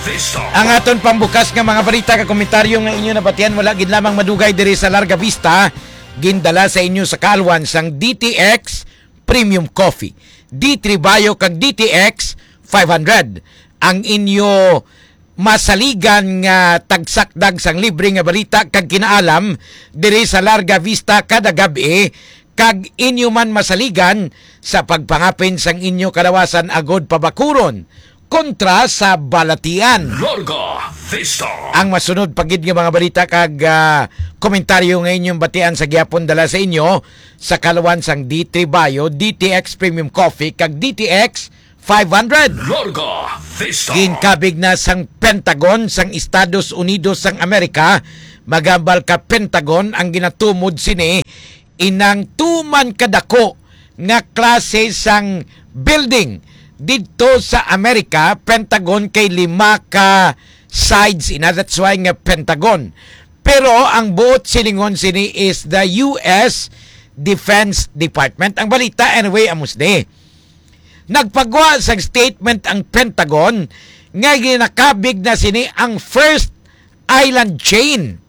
Ang aton pambukas nga mga balita ka komentaryo nga inyo nabatian wala gid lamang madugay diri sa Larga Vista, gindala sa inyo sa kalwan sang DTX Premium Coffee. D3 Bio kag DTX 500 ang inyo masaligan nga tagsakdag sang libre nga balita kag kinaalam diri sa Larga Vista kada gabi, kag inyo man masaligan sa pagpangapin sang inyo kalawasan agod pabakuron kontra sa balatian. Larga Vista. Ang masunod pagid nga mga balita kag komentaryo nga inyong batian sa gyapon dala sa inyo sa kalawan sang D3 Bio, DTX Premium Coffee kag DTX 500. Larga Vista. Ginkabig na sang Pentagon sang Estados Unidos sang Amerika, magambal ka Pentagon ang ginatumod sini inang tuman kadako nga klase sang building dito sa Amerika. Pentagon kay 5 ka sides ina, that's why nga Pentagon. Pero ang buot silingon sini is the US Defense Department. Ang balita anyway amos ni nagpagawa sang statement ang Pentagon nga ginakabig na sini ang first island chain,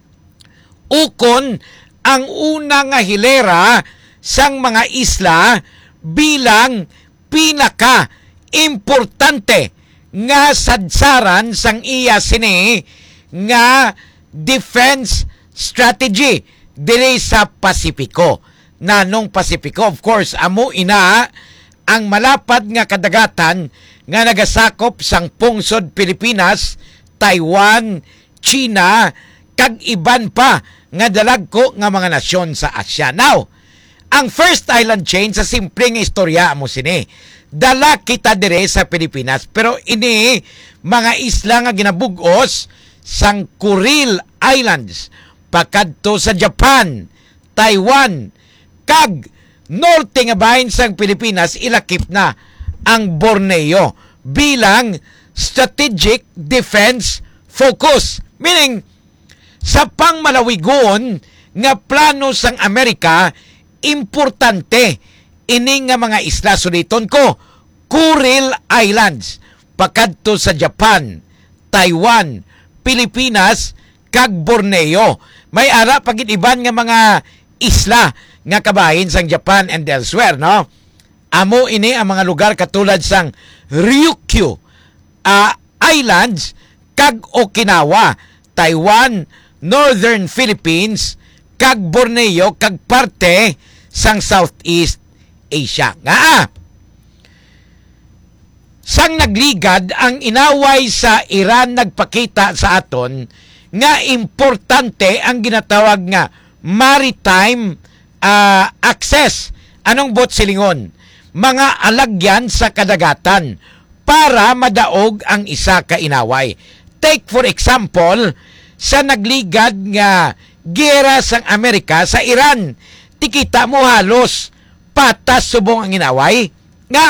ukon ang una nga hilera sang mga isla bilang pinaka importante nga sadsaran sang iya sini nga defense strategy diri sa Pasipiko. Nanong Pasipiko, of course, amo ina ang malapad nga kadagatan nga nagasakop sang pungsod Pilipinas, Taiwan, China, kag iban pa nga dalagko nga mga nasyon sa Asya. Now, ang first island chain sa simpleng istorya mo sini, dala kita dire sa Pilipinas, pero ini mga isla nga ginabugos sang Kuril Islands, pakadto sa Japan, Taiwan, kag norte nga bahin sang Pilipinas, ilakip na ang Borneo bilang strategic defense focus. Meaning, sa pangmalawigon nga plano sang Amerika, importante ini nga mga isla. Suliton ko, Kuril Islands, pakadto sa Japan, Taiwan, Pilipinas, kag Borneo. May ara pagit iban nga mga isla nga kabahin sang Japan and elsewhere, no? Amo ini ang mga lugar katulad sang Ryukyu Islands, kag Okinawa, Taiwan, Northern Philippines, kag Borneo, kag parte sang Southeast Asia. Nga sang nagligad ang inaway sa Iran, nagpakita sa aton nga importante ang ginatawag nga maritime access. Anong bot silingon? Mga alagyan sa kadagatan para madaog ang isa ka inaway. Take for example, sa nagligad nga gera sang Amerika sa Iran, tikita mo halos patas subong ang inaway. Nga,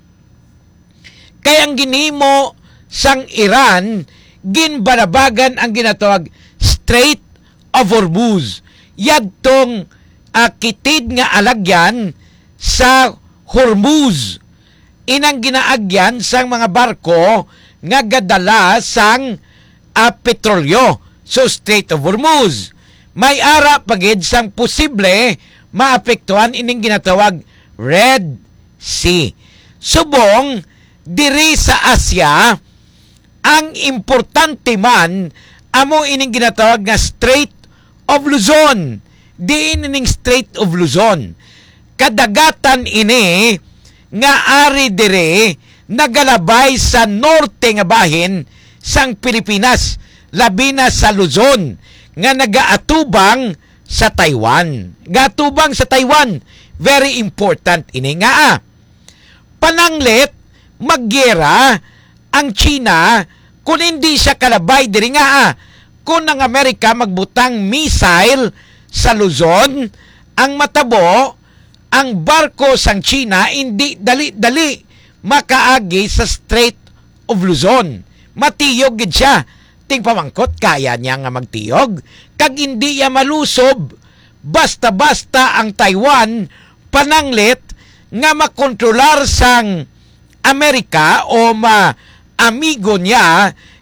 kayang ginimo sang Iran, ginbalabagan ang ginatawag Strait of Hormuz. Yadtong kitid nga alagyan sa Hormuz. Inang ginaagyan sang mga barko nga gadala sang petrolyo. So, Strait of Hormuz. May ara pagid sang posible maapektuhan ining ginatawag Red Sea. Subong, diri sa Asya, ang importante man amo ining ginatawag nga Strait of Luzon. Diin ining Strait of Luzon. Kadagatan ini nga ari dire nagalabay sa norte nga bahin sang Pilipinas, labi na sa Luzon nga nagaatubang sa Taiwan. Gatubang sa Taiwan, very important ini nga. Pananglit magyera ang China kung hindi siya kalabay diri nga. Kung ang Amerika magbutang missile sa Luzon, ang matabo, ang barko sang China hindi dali-dali makaagi sa Strait of Luzon. Matiyog gid siya. Ting pamangkot, kaya niya nga magtiyog. Kag hindi niya malusob, basta-basta ang Taiwan pananglit nga makontrolar sang Amerika o amigo niya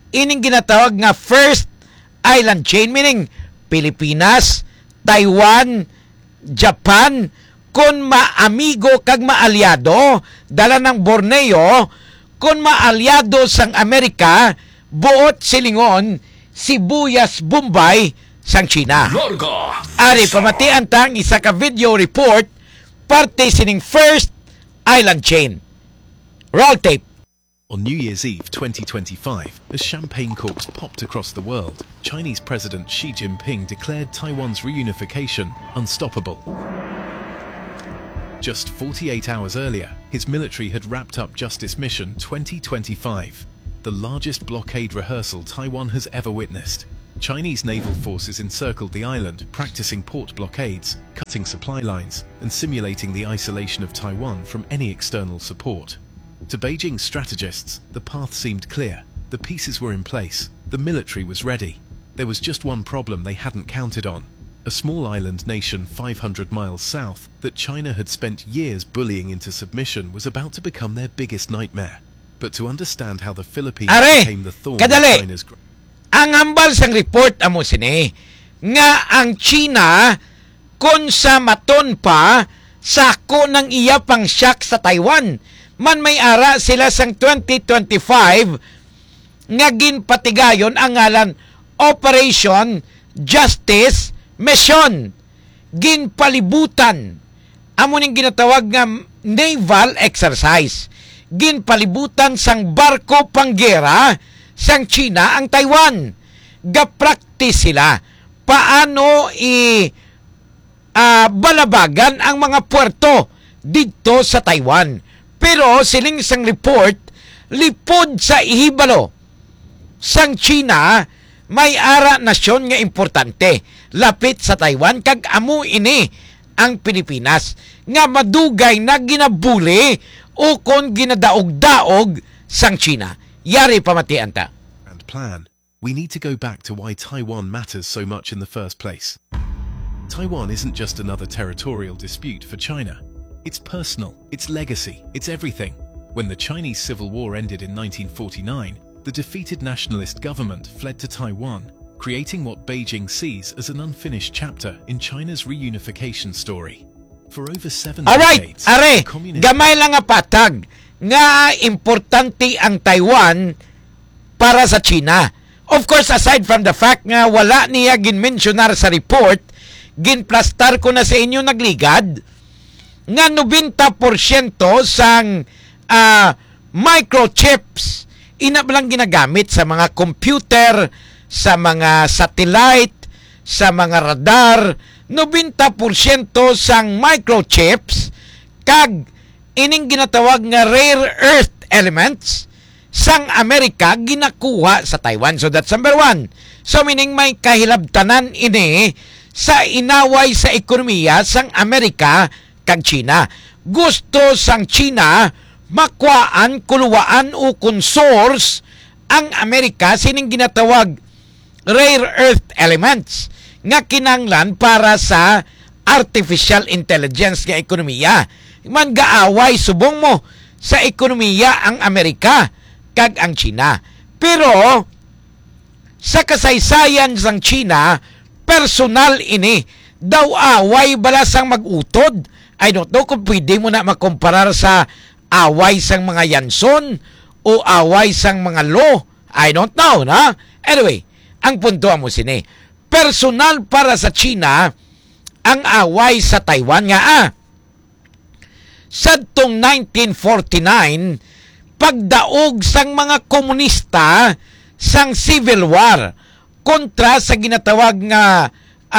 ining ginatawag nga first island chain, meaning Pilipinas, Taiwan, Japan, kung maamigo kag maalyado, dala ng Borneo, kung maalyado sang Amerika, buot silingon, Sibuyas, Bombay, sang China. Larga Ari, Vista. pamatian tang isa ka video report, parte sining first island chain. Roll tape. On New Year's Eve 2025, as champagne corks popped across the world, Chinese President Xi Jinping declared Taiwan's reunification unstoppable. Just 48 hours earlier, his military had wrapped up Justice Mission 2025, the largest blockade rehearsal Taiwan has ever witnessed. Chinese naval forces encircled the island, practicing port blockades, cutting supply lines, and simulating the isolation of Taiwan from any external support. To Beijing's strategists, the path seemed clear. The pieces were in place. The military was ready. There was just one problem they hadn't counted on. A small island nation 500 miles south that China had spent years bullying into submission was about to become their biggest nightmare. But to understand how the Philippines Are, became the thorn kadali. in China's Ang hambal sang report amo sini nga ang China kung sa maton pa sako ng iya pang shock sa Taiwan man may ara sila sang 2025 nga ginpatigayon ang ngalan Operation Justice Mission, ginpalibutan amo ning ginatawag nga naval exercise, ginpalibutan sang barko panggera sang China ang Taiwan. Ga-practice sila paano balabagan ang mga puerto dito sa Taiwan. Pero siling sang report, lipod sa ihibalo sang China, may ara nasyon nga importante lapit sa Taiwan, kag amo ini ang Pilipinas nga madugay na ginabuli o kon ginadaog-daog sang China. Yari pamatian ta. and plan, we need to go back to why Taiwan matters so much in the first place. Taiwan isn't just another territorial dispute for China. It's personal, it's legacy, it's everything. When the Chinese Civil War ended in 1949, the defeated nationalist government fled to Taiwan, creating what Beijing sees as an unfinished chapter in China's reunification story. For over 7 Alright, decades, are, communist gamay lang nga patag nga importante ang Taiwan para sa China. Of course, aside from the fact nga wala niya ginmensionar sa report, ginplastar ko na sa inyo nagligad, nga 90% sang microchips inabalang ginagamit sa mga computer, sa mga satellite, sa mga radar. 90% sang microchips kag ining ginatawag nga rare earth elements sang Amerika ginakuha sa Taiwan. So that's number one. So meaning may kahilabtanan ini sa inaway sa ekonomiya sang Amerika kag China. Gusto sang China makuhaan, kuluwaan o source ang Amerika sining ginatawag rare earth elements nga kinanglan para sa artificial intelligence nga ekonomiya. Man gaaway subong mo sa ekonomiya ang Amerika kag ang China. Pero sa kasaysayan sang China, personal ini. Daw away bala sang mag-utod. I don't know kung pwede mo na makomparar sa away sang mga Yanson o away sang mga Lo. I don't know, na? Anyway, ang punto mo sini. Personal para sa China ang away sa Taiwan nga sadtong 1949 pagdaog sang mga komunista sang Civil War kontra sa ginatawag nga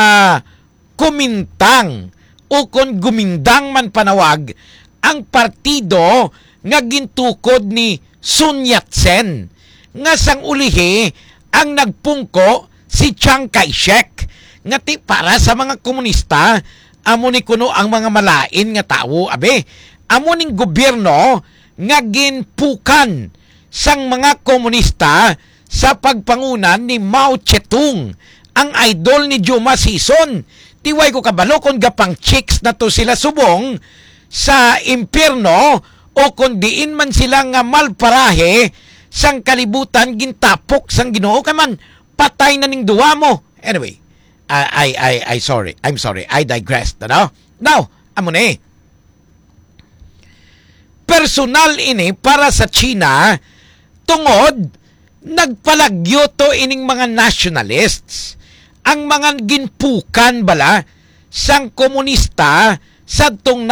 Kumintang o kon gumindang man panawag ang partido nga gintukod ni Sun Yat-sen nga sang ulihi ang nagpungko si Chiang Kai-shek nga ti para sa mga komunista amo ni kuno ang mga malain nga tawo abe amo ning gobyerno nga ginpukan sang mga komunista sa pagpangunan ni Mao Zedong ang idol ni Juma Sison. Tiway ko kabalo kung gapang chicks na to sila subong sa impyerno o kung diin man sila nga malparahe sang kalibutan gintapok sang Ginoo kay man patay na ning duwa mo. Anyway, I'm sorry. I digressed, no? Now, amo ni. Personal ini para sa China tungod nagpalagyo to ining mga nationalists. Ang mga ginpukan bala sang komunista sadtong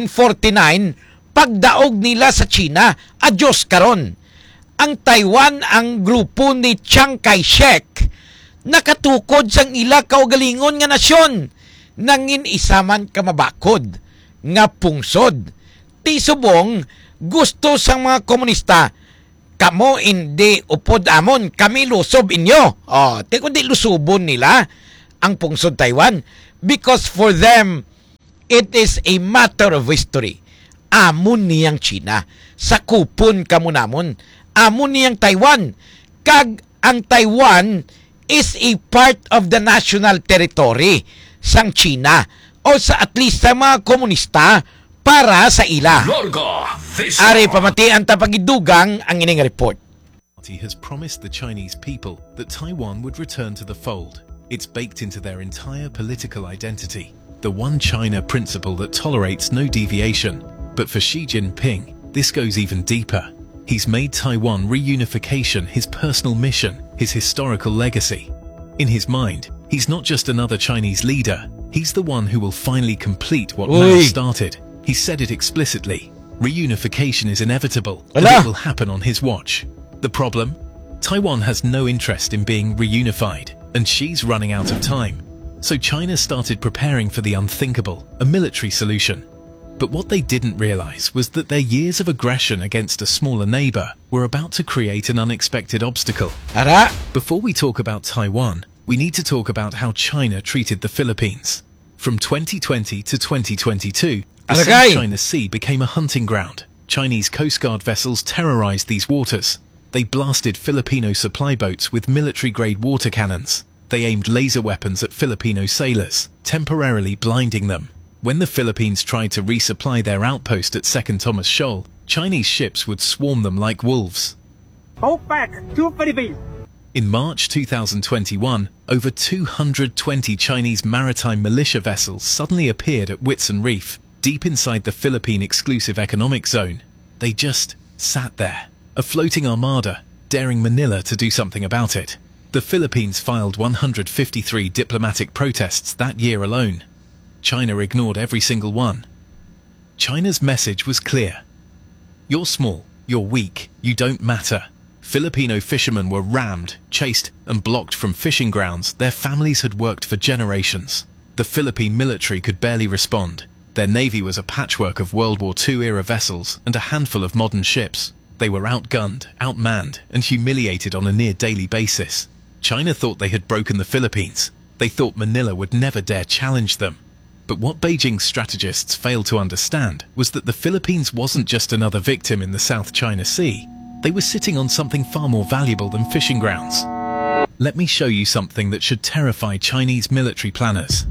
1949 pagdaog nila sa China, adyos karon. Ang Taiwan ang grupo ni Chiang Kai-shek nakatukod sang ila kaugalingon nga nasyon nangin isaman kamabakod nga pungsod. Ti subong gusto sang mga komunista kamo hindi upod amon, kami lusob inyo. Ti kundi lusubon nila ang pungsod Taiwan because for them it is a matter of history. Amon niyang China, sakupon kamo namon. Amon niyang Taiwan, kag ang Taiwan is a part of the national territory sang China o sa at least sa mga komunista para sa ila. Larga Vista. Ari pamatian ta pagidugang ang ining report. Party has promised the Chinese people that Taiwan would return to the fold. It's baked into their entire political identity, the one China principle that tolerates no deviation. But for Xi Jinping, this goes even deeper. He's made Taiwan reunification his personal mission, his historical legacy. In his mind, he's not just another Chinese leader, he's the one who will finally complete what Mao started. He said it explicitly. Reunification is inevitable, and it will happen on his watch. The problem? Taiwan has no interest in being reunified, and Xi's running out of time. So China started preparing for the unthinkable, a military solution. But what they didn't realize was that their years of aggression against a smaller neighbor were about to create an unexpected obstacle. Ara, Before we talk about Taiwan, we need to talk about how China treated the Philippines. From 2020 to 2022, the South China Sea became a hunting ground. Chinese Coast Guard vessels terrorized these waters. They blasted Filipino supply boats with military-grade water cannons. They aimed laser weapons at Filipino sailors, temporarily blinding them. When the Philippines tried to resupply their outpost at Second Thomas Shoal, Chinese ships would swarm them like wolves. Go back to Philippines. In March 2021, over 220 Chinese maritime militia vessels suddenly appeared at Whitsun Reef, deep inside the Philippine Exclusive Economic Zone. They just sat there, a floating armada, daring Manila to do something about it. The Philippines filed 153 diplomatic protests that year alone. China ignored every single one. China's message was clear. You're small, you're weak, you don't matter. Filipino fishermen were rammed, chased, and blocked from fishing grounds their families had worked for generations. The Philippine military could barely respond. Their navy was a patchwork of World War II-era vessels and a handful of modern ships. They were outgunned, outmanned, and humiliated on a near-daily basis. China thought they had broken the Philippines. They thought Manila would never dare challenge them. But what Beijing's strategists failed to understand was that the Philippines wasn't just another victim in the South China Sea. They were sitting on something far more valuable than fishing grounds. Let me show you something that should terrify Chinese military planners.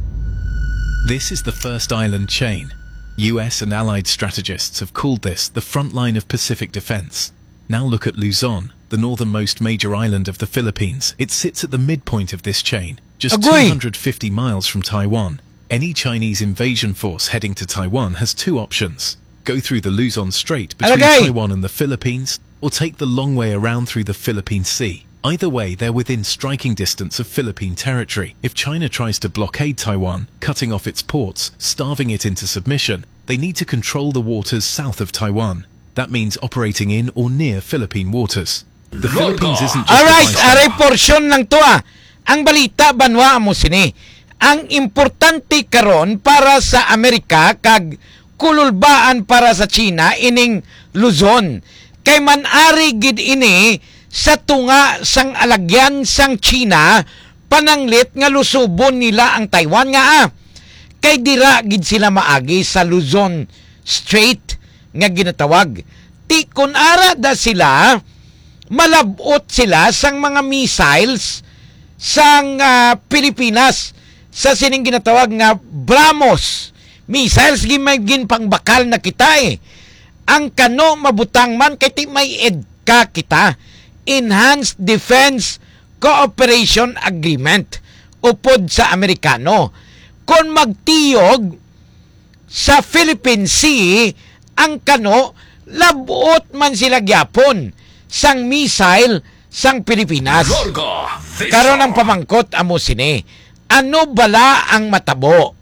This is the first island chain. US and allied strategists have called this the front line of Pacific defense. Now look at Luzon, the northernmost major island of the Philippines. It sits at the midpoint of this chain, just 250 miles from Taiwan. Any Chinese invasion force heading to Taiwan has two options. Go through the Luzon Strait between Taiwan and the Philippines, or take the long way around through the Philippine Sea. Either way, they're within striking distance of Philippine territory. If China tries to blockade Taiwan, cutting off its ports, starving it into submission, they need to control the waters south of Taiwan. That means operating in or near Philippine waters. The Philippines isn't just alright, aray porsyon lang to Ang balita banwa mo sini. Ang importante karon para sa Amerika kag kululbaan para sa China ining Luzon. Kay manari gid ini sa tunga sang alagyan sang China pananglit nga lusubon nila ang Taiwan nga Kay dira gid sila maagi sa Luzon Strait nga ginatawag. Ti kun ara da sila malabot sila sang mga missiles sang Pilipinas sa sining ginatawag nga BrahMos missiles gin pangbakal na kita Ang kano mabutang man kay ti may edka kita Enhanced Defense Cooperation Agreement upod sa Amerikano. Kung magtiyog sa Philippine Sea ang kano, labot man sila gyapon sang missile sang Pilipinas. Larga Vista. Karon ang pamangkot amo sini. Ano bala ang matabo?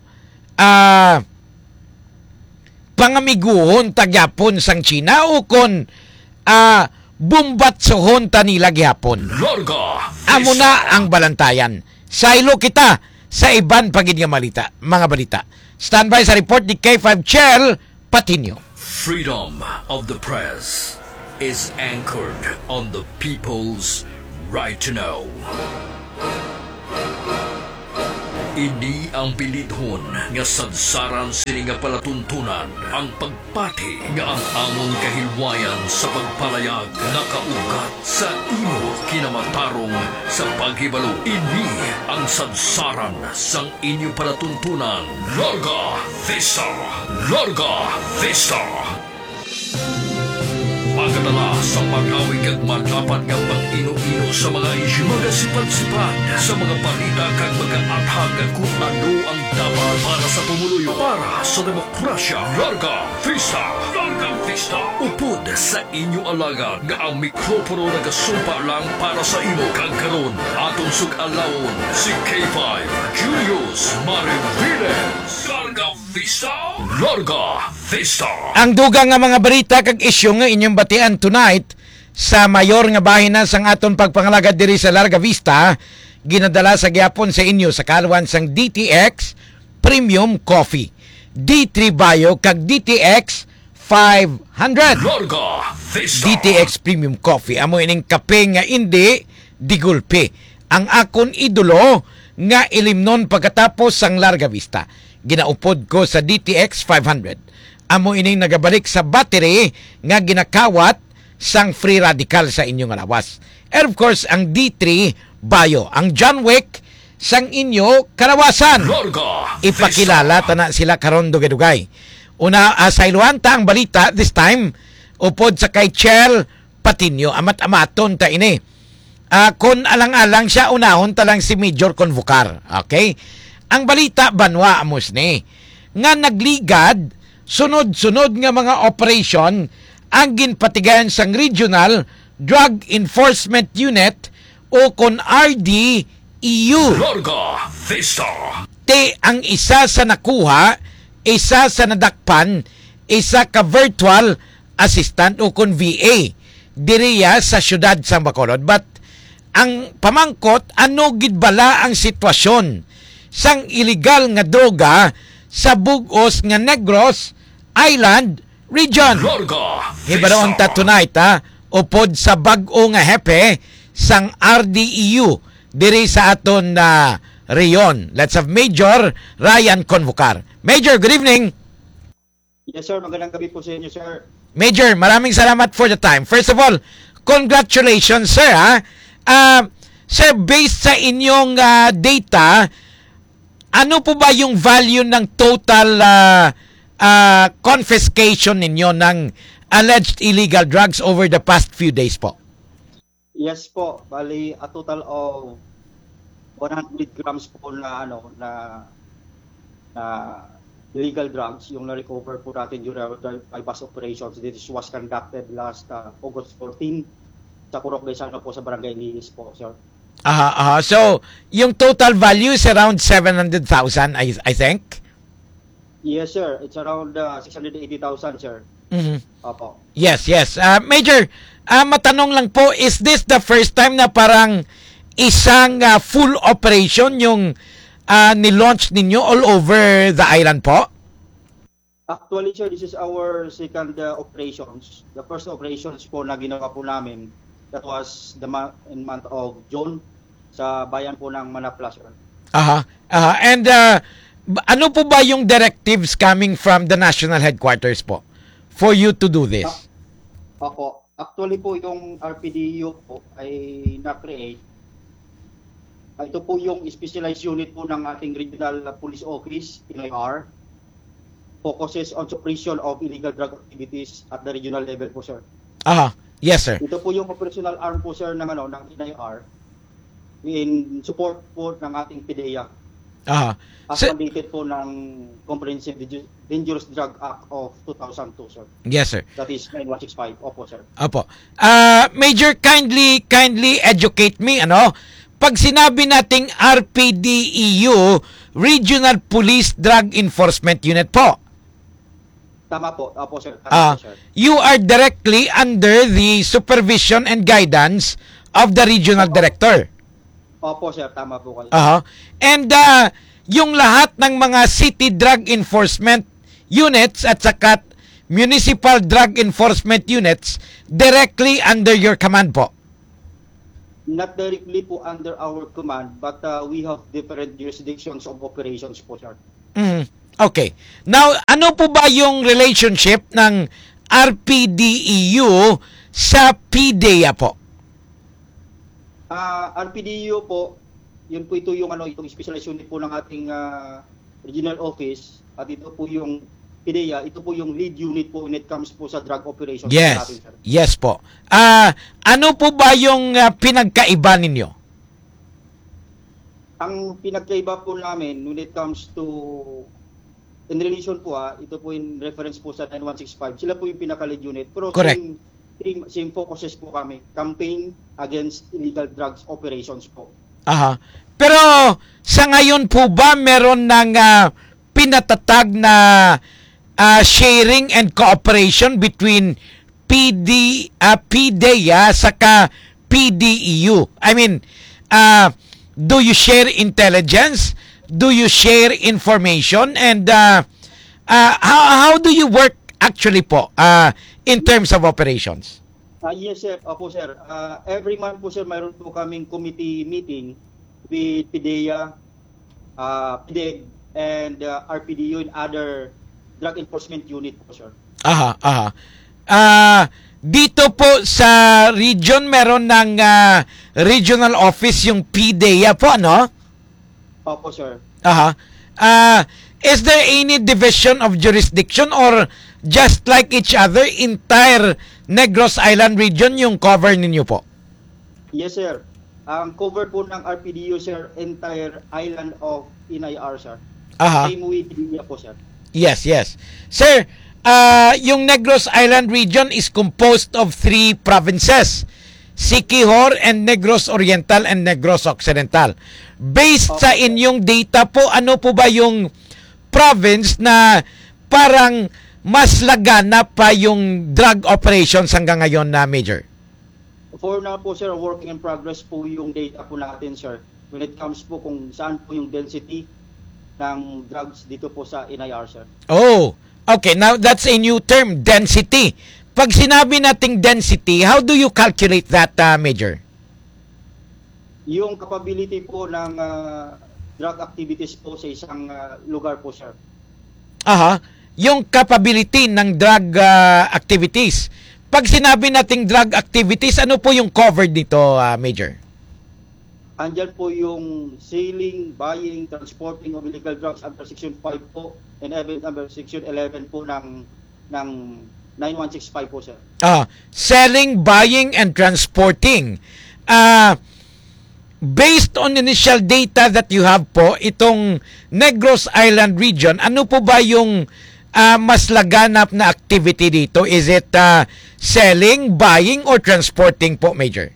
Pangamiguhon tagyapon sang China o kon bumbatsohon ta nila gyapon. Larga Vista. Amo na ang balantayan. Saylo kita sa iban pagid nga mga balita. Standby sa report ni K5 Chel Patinio. Freedom of the press is anchored on the people's right to know. Ini ang pilidhon nga sadsaran sini nga palatuntunan ang pagpati nga ang among kahilwayan sa pagpalayag nakaugat sa imo kinamatarong sa paghibalo. Ini ang sadsaran sang inyo palatuntunan. Larga Vista! Larga Vista! Pagkatala sa pag-awig at matapat nga pag-ino-ino sa mga isyu, mga sipad-sipad sa mga balita kag mga athag kung ano ang dapat para sa pumuluyo, para sa demokrasya. Larga Vista! Larga Vista! Upod sa inyo alaga nga ang mikropono nagasumpa lang para sa imo kag karon atong sug-alawon si K5 Julius Mariviles. Larga Vista! Larga Vista! Ang dugang nga mga balita kag isyu nga inyong batian tonight sa mayor nga bahinan sang aton pagpangalagad diri sa Larga Vista, ginadala sa gyapon sa inyo sa kalwan sang DTX Premium Coffee, D3 Bio kag DTX 500. Larga Vista! DTX Premium Coffee amo ining kape nga indi digulpi. Ang akon idolo nga ilimnon pagkatapos sang Larga Vista. Ginaupod ko sa DTX 500. Amo ining nagabalik sa battery nga ginakawat sang free radical sa inyong lawas. And of course, ang D3 Bio, ang John Wick sang inyo kalawasan. Larga Ipakilala tana sila karon dugay-dugay. Una, sa iluanta ang balita this time upod sa kay Chel Patinio, amat-amaton ta ini. Kung alang-alang siya, unahon talang si Major Convocar. Okay? Ang balita banwa amos ni nga nagligad sunod-sunod nga mga operation ang ginpatigayan sang Regional Drug Enforcement Unit o kon RDEU. Larga Vista! Te ang isa sa nakuha, isa sa nadakpan, isa ka virtual assistant o kon VA diriya sa syudad sa Bacolod. But ang pamangkot, ano gid bala ang sitwasyon sang illegal nga droga sa bugos nga Negros Island Region. Larga Hibaron ta tonight upod sa bag-o nga hepe sang RDEU diri sa aton na reyon. Let's have Major Ryan Convocar. Major, good evening. Yes, sir. Magandang gabi po sa inyo, sir. Major, maraming salamat for the time. First of all, congratulations, sir. Sir, based sa inyong data, ano po ba yung value ng total confiscation ninyo ng alleged illegal drugs over the past few days po? Yes po. Bali, a total of 100 grams po na illegal drugs yung na-recover po natin during our bypass operations. This was conducted last August 14 sa Curok Gaisano po sa Barangay Linis po, sir. So, yung total value is around 700,000, I think? Yes, sir. It's around 680,000, sir. Mm-hmm. Opo. Yes. Major, matanong lang po, is this the first time na parang isang full operation yung nilaunch ninyo all over the island po? Actually, sir, this is our second operations. The first operations po na ginawa po namin, that was in month of June sa bayan po ng Manapla, sir. And ano po ba yung directives coming from the national headquarters po for you to do this? Opo. Actually po, yung RPDU po ay na-create. Ito po yung specialized unit po ng ating Regional Police Office, PNR. Focuses on suppression of illegal drug activities at the regional level po, sir. Yes, sir. Ito po yung operational arm po sir ng NIR in support po ng ating PDEA. Aha. As Sir- mandated po ng Comprehensive Dangerous Drug Act of 2002, sir. Yes, sir. That is 9165. Opo, sir. Opo. Major, kindly educate me, Pag sinabi nating RPDEU, Regional Police Drug Enforcement Unit po, Tama po. Opo, sir. Tama po, sir. you are directly under the supervision and guidance of the regional director. Opo, sir. Tama po kayo. Aha. And yung lahat ng mga city drug enforcement units at saka municipal drug enforcement units directly under your command po. Not directly po under our command, but we have different jurisdictions of operations po, sir. Okay. Now, ano po ba yung relationship ng RPDEU sa PDEA po? RPDU po, yun po ito yung itong specialized unit po ng ating regional office, at ito po yung PDEA, ito po yung lead unit po when it comes po sa drug operations Yes. natin, sir. Yes po. Ano po ba yung pinagkaiba ninyo? Ang pinagkaiba po namin when it comes to in relation po ito po in reference po sa 9165, sila po yung pinaka-lead unit. Pero Correct. same focuses po kami, campaign against illegal drugs operations po. Aha. Pero sa ngayon po ba meron ng pinatatag na sharing and cooperation between PDEA saka PDEU? I mean, do you share intelligence? Do you share information? And how do you work actually po in terms of operations? Yes, sir. Opo, sir. Every month po, sir, mayroon po kaming committee meeting with PDEA, PDEG, and RPDU and other drug enforcement unit po, sir. Aha, aha. Dito po sa region, meron ng regional office yung PDEA po, ano? Opo, sir. Aha. Is there any division of jurisdiction or just like each other, entire Negros Island region yung cover ninyo po? Yes, sir. Ang cover po ng RPDU, sir, entire island of NIR, sir. Aha. Same with PDEA po, sir. Yes, yes. Sir, yung Negros Island region is composed of 3 provinces. Siquijor and Negros Oriental and Negros Occidental. Based sa inyong data po, ano po ba yung province na parang mas lagana pa yung drug operations hanggang ngayon na Major? For now po, sir, working in progress po yung data po natin, sir. When it comes po kung saan po yung density ng drugs dito po sa NIR, sir. Oh, okay. Now, that's a new term, density. Pag sinabi nating density, how do you calculate that, Major? Yung capability po ng drug activities po sa isang lugar po, sir. Aha. Yung capability ng drug activities. Pag sinabi nating drug activities, ano po yung covered nito, Major? Andyan po yung selling, buying, transporting of illegal drugs under Section 5 po and even under Section 11 po ng 9165 po, sir. Selling, buying, and transporting. Based on initial data that you have po, itong Negros Island region, ano po ba yung mas laganap na activity dito? Is it selling, buying, or transporting po, Major?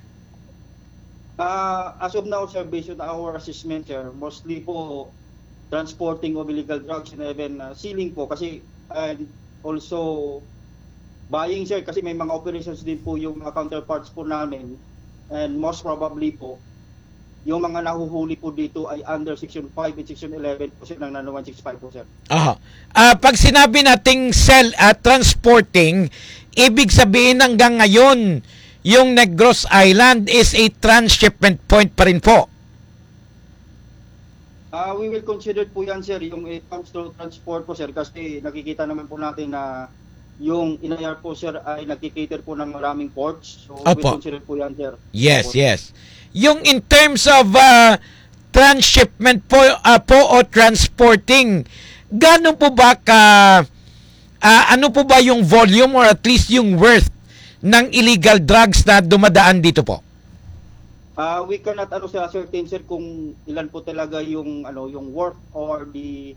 As of now, sir, based on our assessment, sir, mostly po transporting of illegal drugs and even selling po kasi and also buying, sir, kasi may mga operations din po yung mga counterparts po namin and most probably po yung mga nahuhuli po dito ay under Section 5 and Section 11 po, sir, ng 9165 po, sir. Pag sinabi nating transporting, ibig sabihin hanggang ngayon yung Negros Island is a transshipment point pa rin po. We will consider po yan, sir, yung it comes to transport po, sir, kasi nakikita naman po natin na yung NIR po, sir, ay nagkikater po ng maraming ports. So, we will consider po yan, sir. Yes, Opo. yes. Yung in terms of transshipment po o transporting, gaano po ba ano po ba yung volume or at least yung worth ng illegal drugs na dumadaan dito po? We cannot sir, ascertain sir kung ilan po talaga yung yung worth or the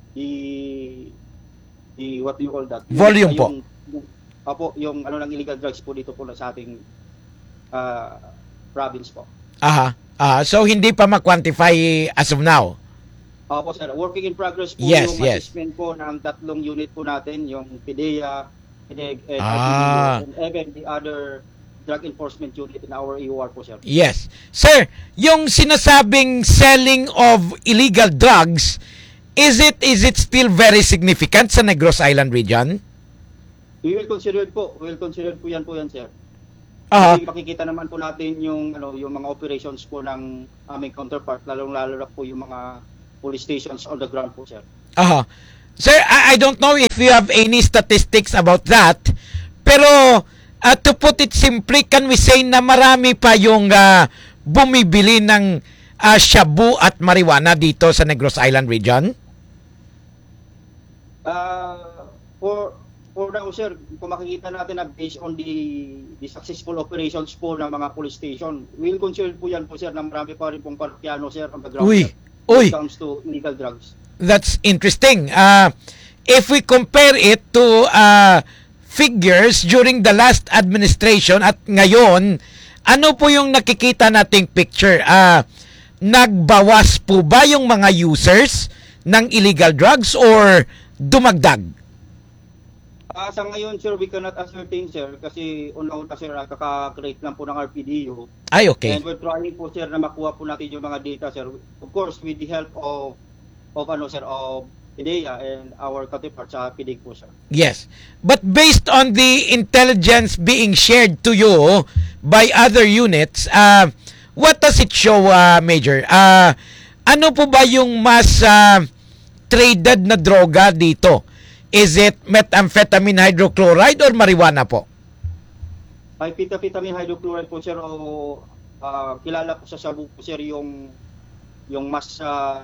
what do you call that? Volume po. Yung ng illegal drugs po dito po sa ating province po. Aha. So hindi pa ma-quantify as of now. Opo sir, working in progress po Yes, yung yes. assessment po ng 3 unit po natin, yung PDEA, PDEG, and Ah. and even the other drug enforcement unit in our EOR po sir. Yes. Sir, yung sinasabing selling of illegal drugs, is it still very significant sa Negros Island region? We will consider it po. We will consider po yan sir. Aha. Kasi makikita naman po natin yung yung mga operations po ng aming counterpart, lalong-lalo na po yung mga police stations on the ground po sir. Aha. Sir, I don't know if you have any statistics about that, pero to put it simply, can we say na marami pa yung bumibili ng shabu at marijuana dito sa Negros Island region? For now sir, kung makikita natin na based on the successful operations po ng mga police station, we'll consider po yan po sir na marami pa rin pong parokyano sir on the ground Uy, sir, uy. when it comes to illegal drugs. That's interesting. If we compare it to figures during the last administration at ngayon, ano po yung nakikita nating picture? Nagbawas po ba yung mga users ng illegal drugs or dumagdag? Sa ngayon sir, we cannot ascertain sir kasi una-una sir, kaka-create lang po ng RPDU. Ay, okay. And we're trying po sir na makuha po natin yung mga data sir. Of course, with the help of PDEA and our counterparts sa PDEG po sir. Yes. But based on the intelligence being shared to you by other units, what does it show, Major? Ano po ba yung mas traded na droga dito? Is it methamphetamine hydrochloride or marijuana po? Ay methamphetamine hydrochloride po sir o kilala po sa shabu po sir yung mas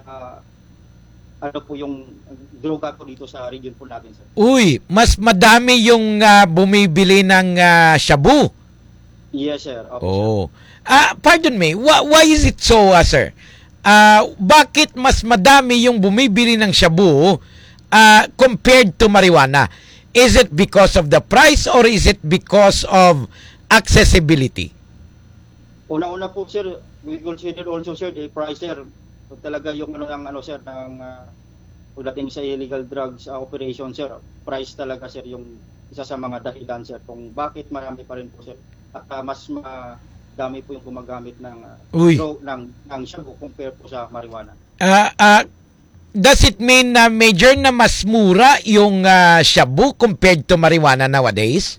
yung droga po dito sa region po natin sir. Uy, mas madami yung bumibili ng shabu. Yes sir. Okay, Oh. Pardon me, why is it so, sir? Bakit mas madami yung bumibili ng shabu compared to marijuana? Is it because of the price or is it because of accessibility? Una-una po sir, we consider also sir the price sir. So, talaga yung sir ng pagdating sa illegal drugs operation sir, price talaga sir yung isa sa mga dahilan sir kung bakit marami pa rin po sir at mas dami po yung gumagamit ng ng shabu compare po sa marijuana. Does it mean na Major na mas mura yung shabu compared to marijuana nowadays?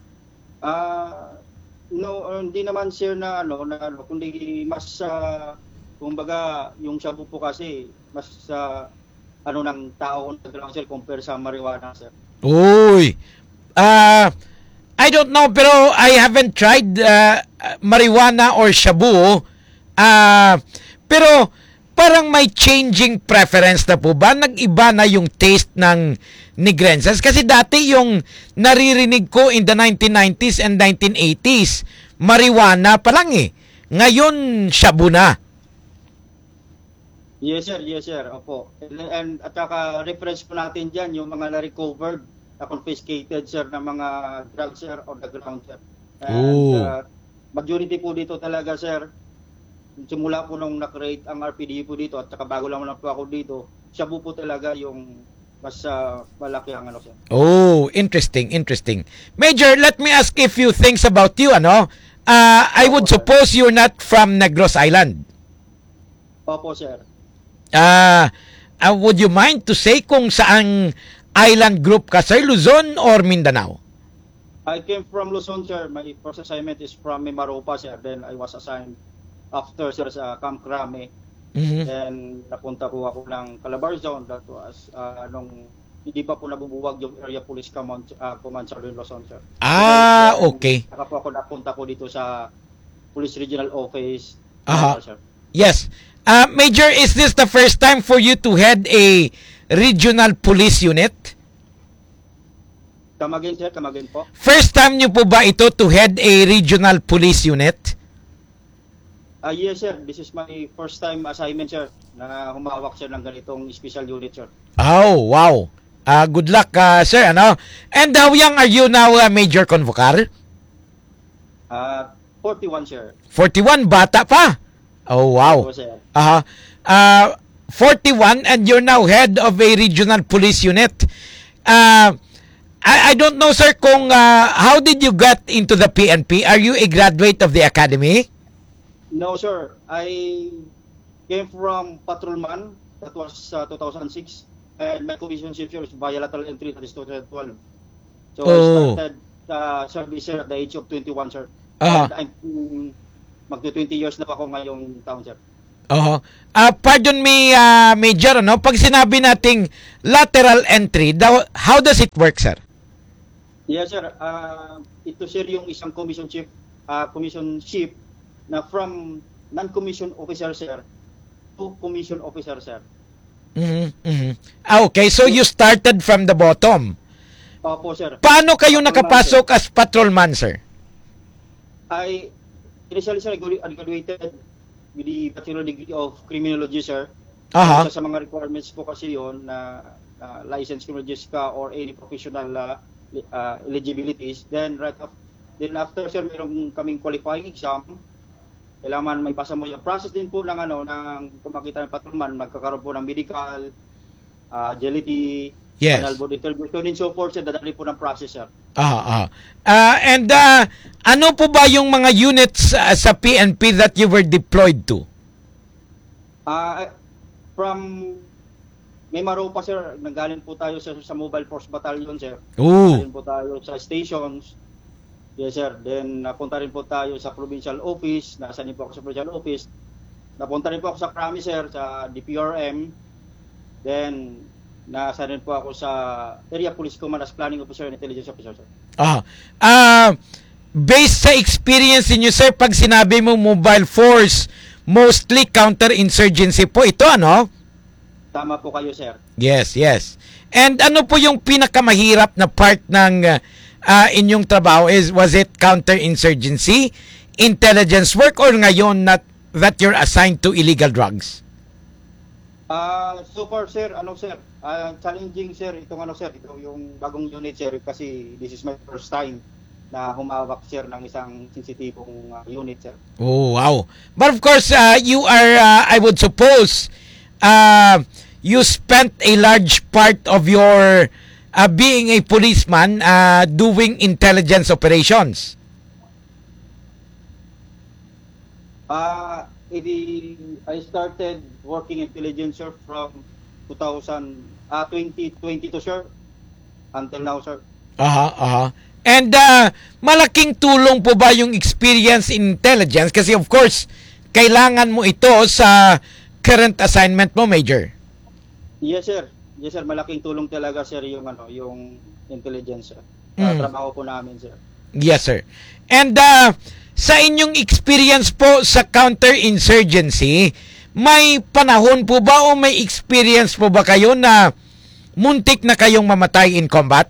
No, hindi naman sir na kundi mas kumbaga yung shabu po kasi mas ng tao na sir compare sa marijuana sir. Uy. I don't know pero I haven't tried marijuana or shabu. Pero parang may changing preference na po ba? Nag-iba na yung taste ng Negrenses? Kasi dati yung naririnig ko in the 1990s and 1980s, marijuana pa lang eh. Ngayon, shabu na. Yes sir. Opo. And at saka reference po natin dyan yung mga na-recovered, na-confiscated sir na mga drugs sir on the ground sir. And majority po dito talaga sir, simula po nung na-create ang RPD po dito at saka bago lang po ako dito, shabu po talaga yung mas malaki ang sir. Oh, interesting. Major, let me ask a few things about you, I would suppose you're not from Negros Island. Opo, sir. Would you mind to say kung saang island group ka, sir? Luzon or Mindanao? I came from Luzon, sir. My first assignment is from Mimaropa, sir. Then I was assigned after, sir, sa Camp Crame. Mhm. Then napunta po ako ng Calabar Zone. That was nung hindi pa po nabubuwag yung Area Police Command sa Luzon, sir. Okay. Saka po ako napunta po dito sa Police Regional Office. Aha. Sir. Yes. Major, is this the first time for you to head a regional police unit? Come again, sir. Come again po. First time niyo po ba ito to head a regional police unit? Yes, sir. This is my first time assignment, sir, na humawak, sir, ng ganitong special unit, sir. Oh, wow. Good luck, sir. Ano? And how young are you now, Major Convocar? 41, sir. 41, bata pa. Oh, wow. Opo, sir. 41 and you're now head of a regional police unit. I don't know, sir, kung how did you get into the PNP? Are you a graduate of the academy? No, sir. I came from patrolman. That was 2006. And my commission ship, sir, is bilateral entry. That is 2012. So I started service, sir, at the age of 21, sir. And I'm magto-20 years na ako ngayong taon, sir. Pardon me, Major, ano? Pag sinabi nating lateral entry, how does it work, sir? Yes, sir. Ito, sir, yung isang commission ship na from non-commission officer, sir, to commission officer, sir. Okay, so you started from the bottom. Opo, sir. Paano kayo nakapasok as patrolman, sir? Initially, sir, I graduated with the Bachelor degree of Criminology, sir. Aha. Isa sa mga requirements po kasi yun na licensed criminologist ka or any professional eligibilities. Then after, sir, meron kaming qualifying exam. Kailangan may pasa mo yung process din po ng kung makita ng patrolman, magkakaroon po ng medical, agility, Yes. final board interview, so on and so forth, sir, dadali po ng process, sir. And ano po ba yung mga units sa PNP that you were deployed to? From Maymaropa, sir, nanggaling po tayo sa Mobile Force Battalion, sir. Ooh. Nanggaling po tayo sa stations. Yes, sir. Then napunta rin po tayo sa provincial office. Nasa rin po ako sa provincial office. Napunta rin po ako sa Krami, sir, sa DPRM. Then nasa rin po ako sa Area Police Command as Planning Officer and Intelligence Officer, sir. Based sa experience niyo, sir, pag sinabi mo mobile force, mostly counterinsurgency po ito, ano? Tama po kayo, sir. Yes. And ano po yung pinakamahirap na part ng inyong trabaho? Was it counterinsurgency, intelligence work, or ngayon that you're assigned to illegal drugs? So far, sir, challenging, sir, ito yung bagong unit, sir, kasi this is my first time na humawak, sir, ng isang sensitibong unit, sir. Oh, wow. But of course, you are, I would suppose, you spent a large part of your being a policeman doing intelligence operations. I started working intelligence, sir, from 2022, sir, until now, sir. And malaking tulong po ba yung experience in intelligence? Kasi of course, kailangan mo ito sa current assignment mo, Major. Yes, sir. Malaking tulong talaga, sir, yung intelligence, sir. Trabaho po namin, sir. Yes, sir. And sa inyong experience po sa counterinsurgency, may panahon po ba o may experience po ba kayo na muntik na kayong mamatay in combat?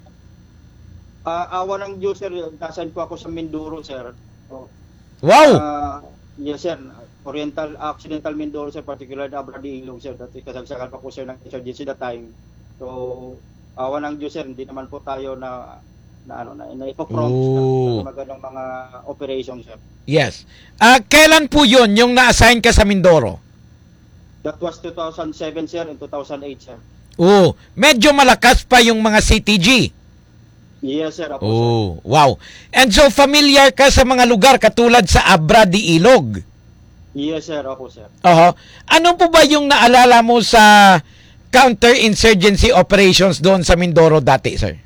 Awa ng Diyos, sir, nasan po ako sa Mindoro, sir. Wow! Yes, sir. Occidental Mindoro, sir, particularly Abradi Ilog, sir. Dati kasagsagan pa po, sir, ng insurgency that time. So, awa ng Diyos, sir, hindi naman po tayo na ipoprompt na magandang mga operations, sir. Yes. Kailan po yun yung na-assign ka sa Mindoro? That was 2007, sir, and 2008, sir. Medyo malakas pa yung mga CTG. Yes, sir. Sir. Wow. And so, familiar ka sa mga lugar katulad sa Abra di Ilog? Yes, sir. Opo, sir. Ano po ba yung naalala mo sa counterinsurgency operations doon sa Mindoro dati, sir?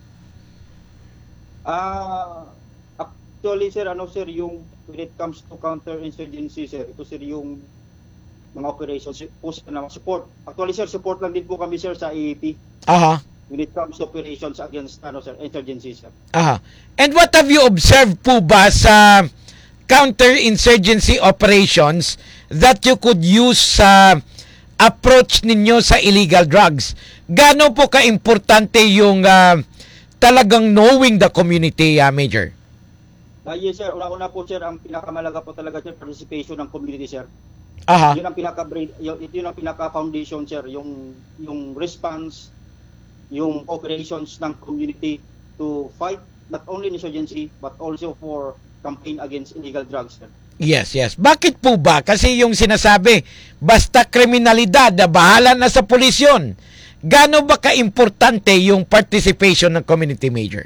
Actually, sir, yung when it comes to counterinsurgency, sir, ito, sir, yung mga operations po, sir, na support. Actually, sir, support lang din po kami, sir, sa AAP. When it comes to operations against, sir, insurgency, sir. And what have you observed po ba sa counterinsurgency operations that you could use sa approach ninyo sa illegal drugs? Gaano po ka-importante yung talagang knowing the community, Major? Yes, sir. Una-una po, sir, ang pinakamalaga po talaga, sir, participation ng community, sir. Aha. Yun ang pinaka-foundation, sir. Yung response, yung operations ng community to fight not only insurgency, but also for campaign against illegal drugs, sir. Yes, yes. Bakit po ba? Kasi yung sinasabi, basta kriminalidad, bahala na sa pulis yun. Gaano ba ka-importante yung participation ng community, Major?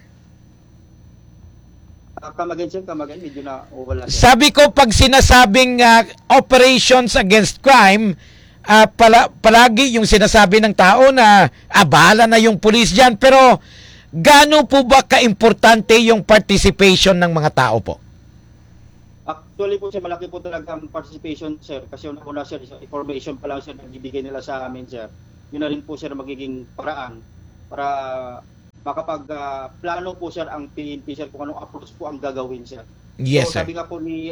Come again, sir. Come again. Medyo na wala, sir. Sabi ko, pag sinasabing operations against crime, palagi yung sinasabi ng tao na bahala na yung pulis dyan. Pero gaano po ba ka-importante yung participation ng mga tao po? Actually po, sir, malaki po talaga ang participation, sir. Kasi una, sir, information pa lang, sir, nagbibigay nila sa amin, sir. Yun na rin po, sir, magiging paraan para makapag-plano po, sir, ang PNP, sir, kung anong approach po ang gagawin, sir. Yes, So, sir. sabi nga po ni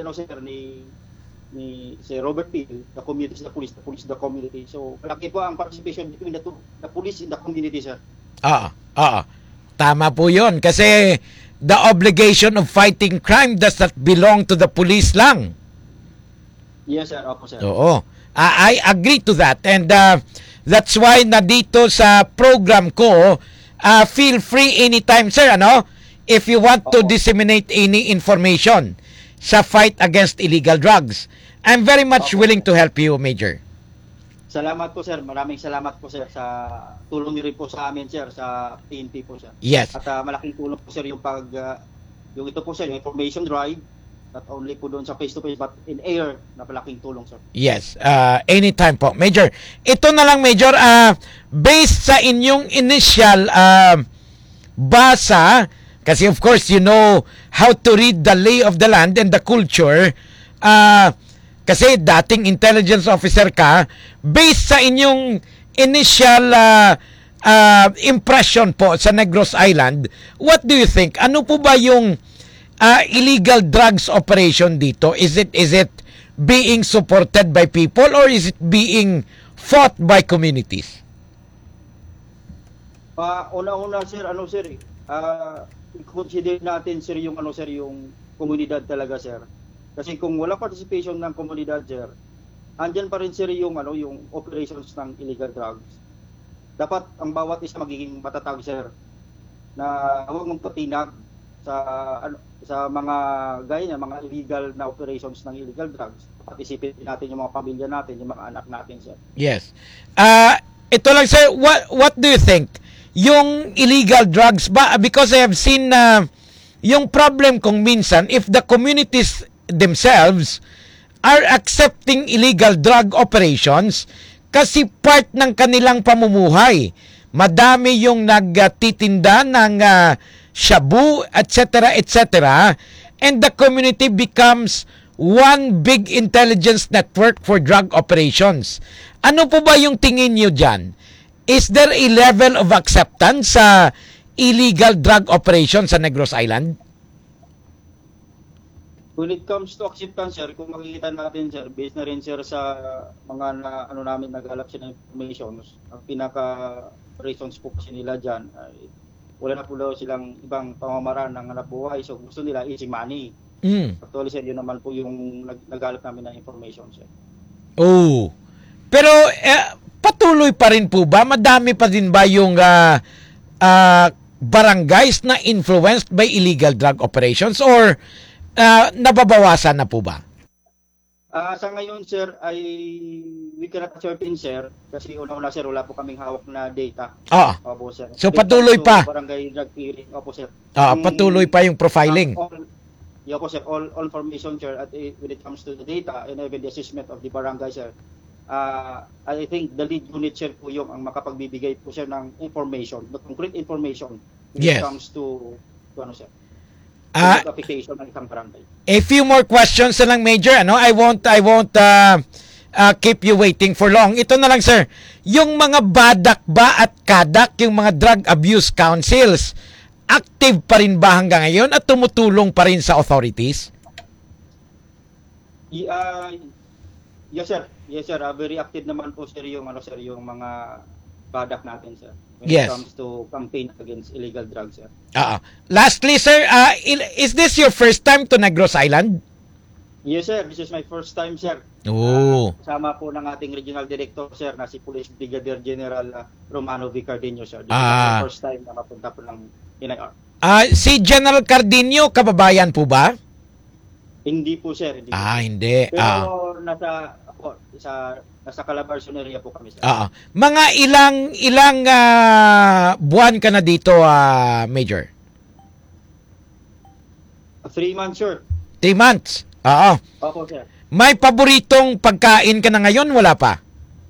si Robert Peel, the community is the police the community. So, malaki po ang participation between the police and the community, sir. Tama po yun. Kasi the obligation of fighting crime does not belong to the police lang. Yes, sir. Opo, sir. Oo. I agree to that. And that's why na dito sa program ko, feel free anytime, sir, if you want to disseminate any information sa fight against illegal drugs. I'm very much willing to help you, Major. Salamat po, sir. Maraming salamat po, sir, sa tulong niyo rin po sa amin, sir, sa PNP po, sir. Yes. At malaking tulong po, sir, yung yung ito po, sir, yung information drive, not only po doon sa face-to-face, but in air, na malaking tulong, sir. Yes, anytime po. Major, ito na lang, Major, based sa inyong initial basa, kasi of course you know how to read the lay of the land and the culture, kasi dating intelligence officer ka, based sa inyong initial impression po sa Negros Island, what do you think? Ano po ba yung illegal drugs operation dito? Is it being supported by people or is it being fought by communities? Una-una, sir, sir, consider natin, sir, yung yung komunidad talaga, sir. Kasi kung wala participation ng komunidad, sir, andyan pa rin, sir, yung operations ng illegal drugs. Dapat ang bawat isa magiging matatag, sir, na huwag mong patinag sa mga gaya niya, mga illegal na operations ng illegal drugs. Participate natin yung mga pamilya natin, yung mga anak natin, sir. Yes. Ito lang, sir, what do you think? Yung illegal drugs ba? Because I have seen yung problem kung minsan, if the communities themselves are accepting illegal drug operations kasi part ng kanilang pamumuhay. Madami yung nagtitinda ng shabu, etc., etc., and the community becomes one big intelligence network for drug operations. Ano po ba yung tingin nyo dyan? Is there a level of acceptance sa illegal drug operations sa Negros Island? When it comes to acceptance, sir, kung makikita natin, sir, based na rin, sir, sa mga namin naghalap sila ng information, ang pinaka-reasons po kasi nila dyan, wala na po daw silang ibang pamamaraan ng hanap buhay, so gusto nila easy money. Actually, sir, yun naman po yung naghalap namin ng information, sir. Oh. Pero patuloy pa rin po ba? Madami pa din ba yung barangays na influenced by illegal drug operations or nababawasan na po ba? Sa ngayon, sir, we cannot certain, sir, kasi una-una, sir, wala po kaming hawak na data. Opo, sir. So patuloy pa? Barangay drug hearing. Opo, sir. Patuloy pa yung profiling? Opo, sir. All information, sir, when it comes to the data and even the assessment of the barangay, sir, I think the lead unit, sir, po yung ang makapagbibigay po, sir, ng information, the concrete information when it comes to sir, application ng isang barangay. A few more questions na lang, Major. I won't keep you waiting for long. Ito na lang, sir. Yung mga badak ba at kadak, yung mga drug abuse councils, active pa rin ba hanggang ngayon at tumutulong pa rin sa authorities? Yes, sir. Yes, sir. Very active naman po, sir, yung yung mga product natin, sir. When Yes. it comes to campaign against illegal drugs, sir. Lastly, sir, is this your first time to Negros Island? Yes, sir. This is my first time, sir. Oh. Kasama po ng ating regional director, sir, na si Police Brigadier General Romano Vicardenio, sir. This is Ah. my first time na mapunta po ng NIR. Si General Cardinio, kababayan po ba? Hindi po, sir. Hindi po. Hindi. Pero nasa Calabarzon area po kami, sir. Mga ilang buwan ka na dito, Major? 3 months, sir. 3 months. Opo, sir. May paboritong pagkain ka na ngayon? Wala pa?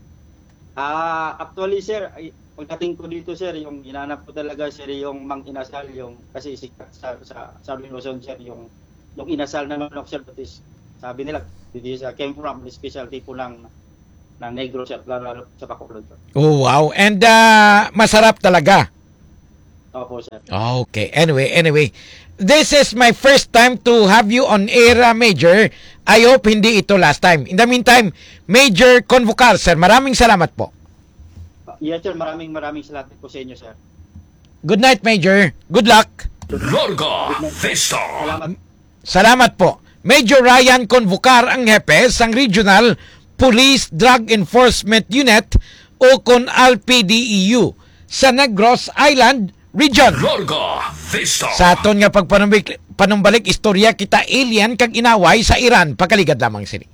Actually, sir, pagdating ko dito, sir, yung ginanap ko talaga, sir, yung mang inasal, yung kasi sikat sa Luzon, sir, yung inasal na manok, sir, that is, sabi nila, this came from the specialty po ng Negros, sir, lalo sa Bacolod, sir. Oh, wow. And masarap talaga. Opo, sir. Okay. Anyway. This is my first time to have you on air, Major. I hope hindi ito last time. In the meantime, Major Convocar, sir, maraming salamat po. Yes, sir, maraming salamat po sa inyo, sir. Good night, Major. Good luck. Larga Vista. Salamat. Salamat po. Major Ryan Convocar ang hepe sang Regional Police Drug Enforcement Unit o kon RPDEU sa Negros Island Region. Larga Vista. Sa aton nga panumbalik istorya kita alien kag inaway sa Iran pagkaligad lamang sini.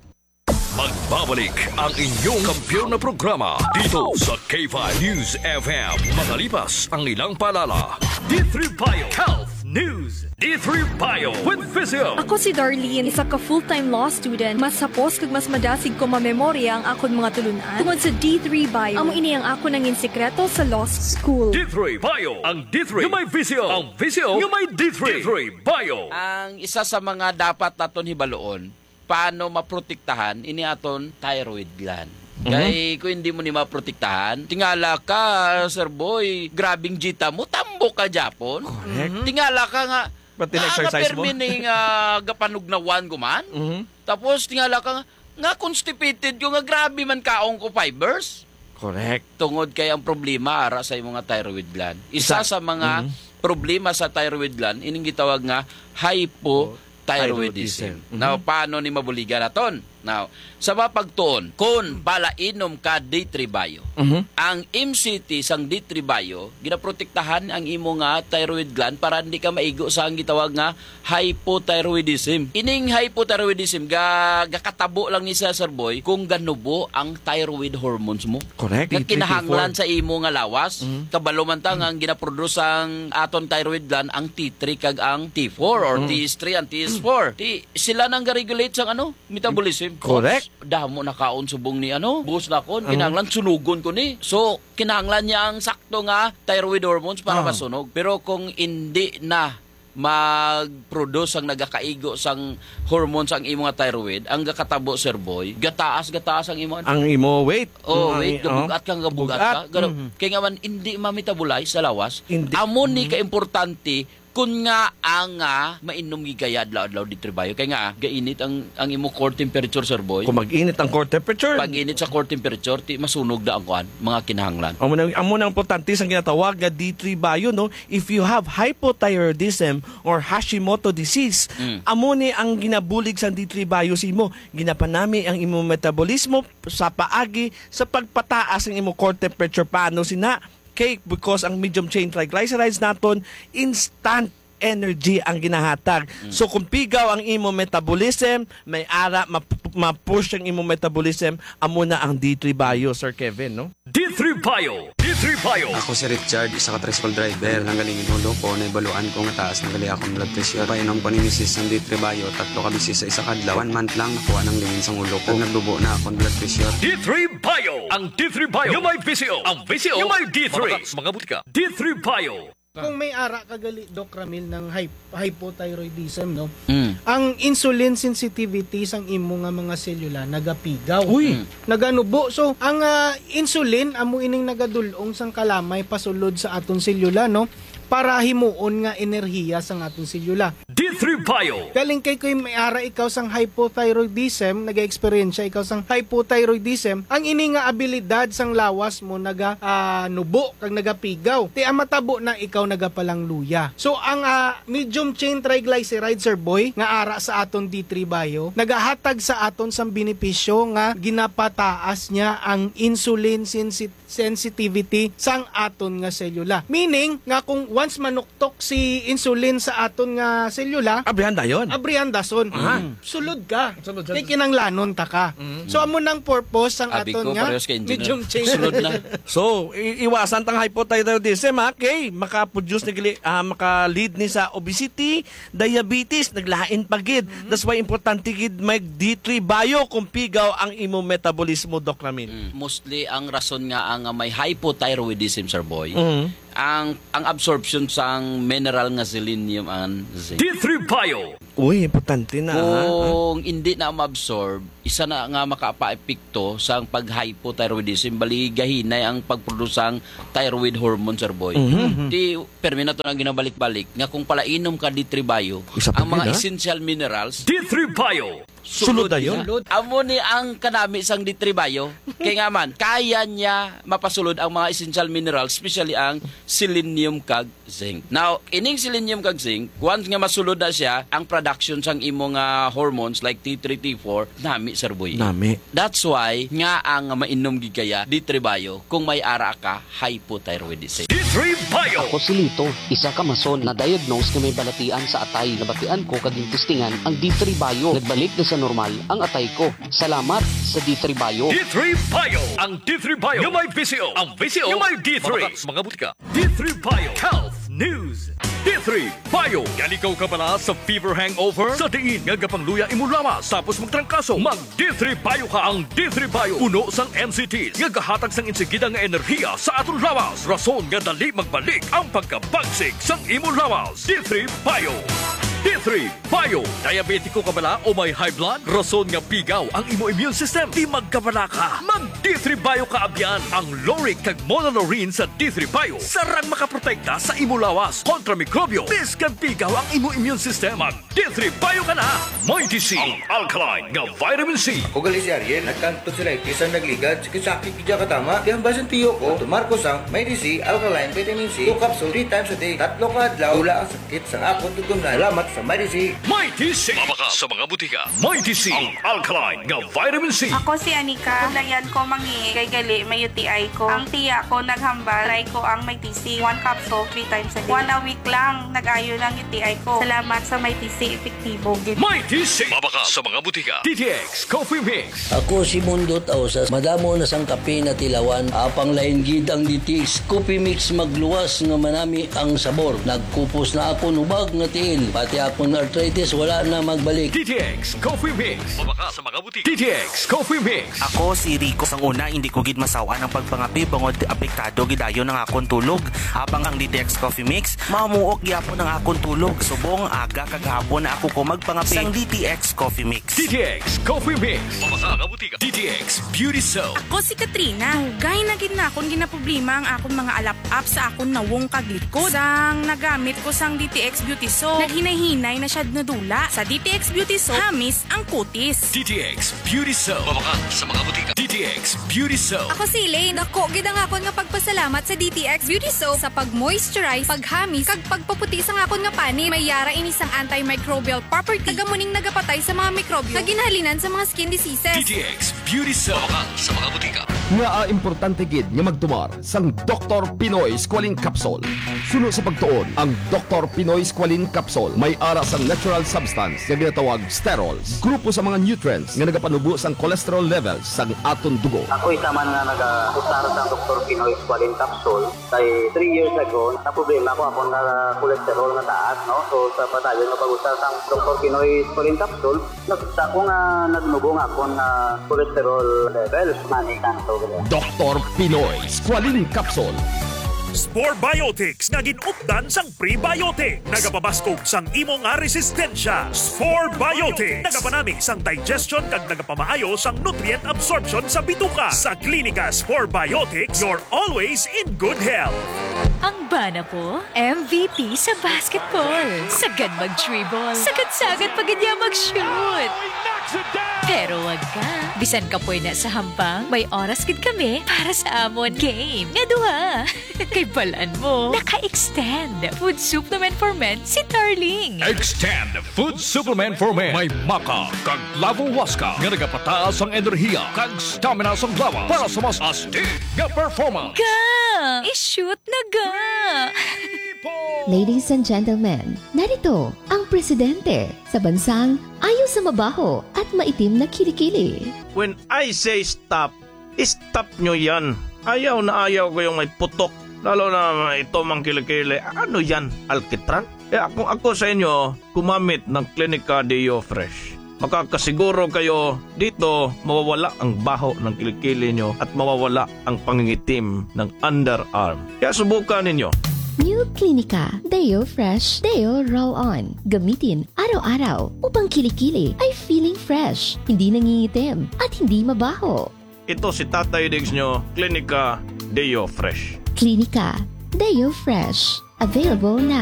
Magbabalik ang inyong kampiyon na programa dito sa K5 News FM. Makalipas ang ilang paalala. D3 Bio Health News. D3 Bio with Physio. Ako si Darlene, isa ka full-time law student. Mas sapos kag mas madasig ko mamemorya ang akon mga tulunan tungod sa D3 Bio. Amo ini ang ako nangin sekreto sa law school. D3 Bio. Ang D3 yung may Physio. Ang Physio yung may D3. D3 Bio. Ang isa sa mga dapat naton hibaloon, paano maprotektahan ini aton thyroid gland. Kaya kung hindi mo ni maprotektahan, tingala ka, Sir Boy, grabing jita mo, tambo ka Japon. Tingala ka nga, Pati na-exercise mo? permi nga gapanugnawan ko man. Tapos tingala ka nga constipated ko, nga grabe man kaong ko fibers. Correct. Tungod kay ang problema ara sa imong thyroid gland. Isa sa mga problema sa thyroid gland, ining gitawag nga hypothyroidism. Now, paano ni mabuligan naton? Now, sa mapagtuon, kung palainom ka D3 Bio, ang MCT sang D3 Bio, ginaprotektahan ang imo nga thyroid gland para hindi ka maigo sa ang gitawag nga hypothyroidism. Ining hypothyroidism, gakatabo lang ni Sir Boy kung ganubo ang thyroid hormones mo. Correct. Nga kinahanglan sa imo nga lawas, kabalo man ta nga ang ginaproduce ang aton thyroid gland ang T3 kag ang T4 or T3 and T4. Sila nang ga-regulate sang metabolism. Correct. Damo na kaon subong ni buhos na kon, kinahanglan sunugon ko ni. So, kinahanglan niya ang sakto nga thyroid hormones para masunog. Pero kung hindi na mag-produce ang nagakaigo sang hormones ang imo nga thyroid, ang gakatabo, Sir Boy, gataas ang imo. Ang imo weight. Wait, gabugat ka. Kaya nga man, hindi ma-metabolize sa lawas. Hindi. Amo ni ka-importante kung nga ang mainom gigayad adlaw di trabaho. Kaya nga, gainit ang imo core temperature, Sir Boy. Kung mag-init ang core temperature. Pag init sa core temperature, masunog na ang kuan, mga kinahanglan. Amo nang importante ang ginatawag nga D3 Bio, no? If you have hypothyroidism or Hashimoto disease, amo ni ang ginabulig sa D3 Bio simo. Ginapanami ang imo metabolismo sa paagi sa pagpataas ng imo core temperature. Paano sina? Cake, because ang medium chain triglycerides naton instant energy ang ginahatag. So kung pigaw ang imo metabolism, may ara ma-push ang imo metabolism, amo na ang D3 Bio, Sir Kevin, no? D3 Bio. D3 Bio. Ako si Richard, isa ka tricycle driver. Nanggaling inulo ko, naibaluan ko nga taas, nagali akong blood pressure. Painom ko ni Mrs. ng D3 Bio, 3 ka bisis sa isa kadlaw. 1 month lang, nakuha ng lingin sa ulo ko. Nagdubo na akong blood pressure. D3 Bio. Ang D3 Bio yung may Physio. Ang Physio yung may D3. Mga butika. D3 Bio. Kung may ara kagali Doc Ramil ng hypothyroidism, no? Mm. Ang insulin sensitivity sang imo nga mga selula nagapigaw. Uy. Naganubo. So ang insulin amo ining nagadulong sang kalamay pasulod sa aton selula, no? Para himuon nga enerhiya sang aton selula. D3 Bio. Galing kay ko'y may ara ikaw sang hypothyroidism, nag-experience ikaw sang hypothyroidism, ang ini nga abilidad sang lawas mo naga nubo kag nagapigaw. Ti amatabo na ikaw nagapalang luya. So ang medium chain triglyceride sir boy nga ara sa aton D3 Bio, nagahatag sa aton sang benepisyo nga ginapataas niya ang insulin sensitivity sang aton nga selula. Meaning nga kung once manuktok si insulin sa aton nga selula, Abrihan dayon. abrihan dason. Sulod ka. Kay kinanglanon ta ka. So amo nang purpose sang Abi aton ko, nga parehas kay engineer. medium chain. Sunod na. So, iwasan tang hypothyroidism, okay? Maka-produce maka-lead ni sa obesity, diabetes, naglain pagid. That's why importante gid may D3 Bio kung pigaw ang imo metabolismo, Doc Ramin. Mostly ang rason nga ang may hypothyroidism, sir boy, ang absorption sang mineral nga selenium and zinc. D3 Bio. Uy, importante na. Kung hindi na ma-absorb, isa na nga makaapa-epekto sa pag-hypothyroidism, bali gahinay ang pagprodusang thyroid hormone, sir boy. Di permi na to na ginabalik-balik nga kung palainom ka D3 Bio, Isa pa ang mga yun, ha? essential minerals D3 Bio. Sulod na yun. amo ni ang kanami sang D3 Bio. Kaya nga man, kaya niya mapasulod ang mga essential minerals, especially ang selenium kag zinc. Now, ining selenium kag zinc, once nga masulod na siya, ang production sang imo nga hormones like T3, T4, nami, sir boy. Nami. That's why, nga ang mainom gigaya D3 Bio kung may ara ka hypothyroidism. D3 Bio. Ako si Lito, isa ka mason na diagnose na may balatian sa atay. Nabatian ko kaging testingan ang D3 Bio. Nagbalik na sa normal ang atay ko. Salamat sa D3 Bio. D3 Bio. Ang D3 Bio yung may VCO. Ang VCO yung may D3. Mga butika. D3 Bio. Health News. D3 Bio. Yan ikaw ka pala sa fever hangover? Sa diin nga gapangluya imo lawas tapos magtrangkaso. Mag D3 Bio ka. Ang D3 Bio puno sang NCTs nga gahatag sang insigida nga enerhiya sa aton lawas. Rason nga dali magbalik ang pagkabagsik sang imo lawas. D3 Bio. D3 Bio. Diabetiko ka bala o may high blood? Rason nga pigaw ang imo immune system. Di magkabala ka. Mag D3 Bio ka abyan. Ang Loric kag Monolaurin sa D3 Bio. Sarang makaprotekta sa imo lawas kontra mikrobyo. Biskan pigaw ang imo immune system. Mag D3 Bio ka na. May DC. Ang alkaline nga vitamin C. Kung galing si Ariel, nagkanto sila isang nagligad, sakit kidya katama, di ang basan tiyo ko, tumarko sang may DC, alkaline, vitamin C, 2 capsule, 3 times a day, 3 ka adlaw, tula ang sakit sang akot tugom na. Salamat sa may DC. May DC. Mabaka sa mga butika. May DC. Ang alkaline nga vitamin C. Ako si Anika. Dayan ko mangi kay gali may UTI ko. Ang tiya ko naghambal, try ko ang may TC. 1 capsule 3 times a day. 1 a week lang nag-ayo ng UTI ko. Salamat sa may TC epektibo. May DC. Mabaka sa mga butika. DTX Coffee Mix. Ako si Mundot Ausas. Madamo na sang kape na tilawan. Apang lain gid ang DTX Coffee Mix magluwas nga manami ang sabor. Nagkupos na ako nubag nga tiil. Pati akong arthritis wala na magbalik. DTX Coffee Mix. Mabaka sa mga butika. DTX Coffee Mix. Ako si Rico. Sang una, hindi ko gid masawa ng pagpangapi bangod apektado gidayo ng akong tulog. Habang ang DTX Coffee Mix, mamuok gyapon ang akong tulog. Subong aga kaghapon na ako ko magpangapi sang DTX Coffee Mix. DTX Coffee Mix. Mabaka sa butika. DTX Beauty Soap. Ako si Katrina. Hugay na gid na akong ginaproblema ang akong mga alap-up sa akong nawong kaglikod. Sang nagamit ko sang DTX Beauty Soap, naghinay-hinay na siya nadula. Sa DTX Beauty Soap, hamis ang kutis. DTX Beauty Soap. Mabaka sa mga butika. DTX Beauty Soap. Ako si Elaine. Ako, gid ang akon nga pagpasalamat sa DTX Beauty Soap sa pag-moisturize, paghamis, kag pagpaputi sa akon nga pani. May yara ini sang antimicrobial property. Tagamuning nagapatay sa mga mikrobyo na ginhalinan sa mga skin diseases. DTX Beauty Soap. Mabaka sa mga butika. Nga importante gid nga magtumar sang Dr. Pinoy Squalene Capsule. Suno sa pagtuon ang Dr. Pinoy Squalene Capsule may ara sang natural substance nga ginatawag sterols. Grupo sa mga nutrients nga nagapanubo sang cholesterol levels sang aton dugo. Ako isa man nga nag-usar sang Dr. Pinoy Squalene Capsule kay 3 years ago na problema ko akong cholesterol nga taas, no? So sa padayon nga pag-usar sang Dr. Pinoy Squalene Capsule, nakita ko nga nagnubo nga akong cholesterol levels manikan to. Dr. Pinoy Squalene Capsule. Spore Biotics nga ginupdan sang prebiotic. Nagapabaskog sang imo nga resistensya. Spore Biotics. Nagapanami sang digestion kag nagapamaayo sang nutrient absorption sa bituka. Sa Klinika Spore Biotics, you're always in good health. Ang bana ko, MVP sa basketball. Sagad mag-dribble. Sagad-sagad pagidya mag-shoot. Pero wag ka. Bisan ka po na sa hampang, may oras gid kami para sa amon game. Nga duha. Kay balaan mo, naka-extend. Food supplement for men si Tarling. Extend Food Supplement for Men. May maka kag lavo waska nga nagapataas ang enerhiya kag stamina sa lawas para sa mas astig nga performance. Ga! I-shoot na ga! Ladies and gentlemen, narito ang presidente sa bansang ayaw sa mabaho at maitim na kilikili. When I say stop, stop nyo yan. Ayaw na ayaw ko yung may putok. Lalo na ito mang kilikili. Ano yan? Alkitran? Kung ako sa inyo, kumamit ng Klinika Deo Fresh. Makakasiguro kayo dito mawawala ang baho ng kilikili nyo at mawawala ang pangingitim ng underarm. Kaya subukan ninyo. New Klinika Deo Fresh Deo Roll On. Gamitin araw-araw upang kilikili ay feeling fresh, hindi nangingitim at hindi mabaho. Ito si Tatay Diggs nyo, Klinika Deo Fresh. Klinika Deo Fresh. Available na